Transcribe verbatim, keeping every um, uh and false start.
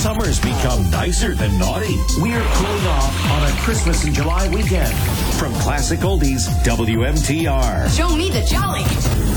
summer's become nicer than naughty. We're cooling off on a Christmas in July weekend. From Classic Oldies, W M T R. Show me the jolly.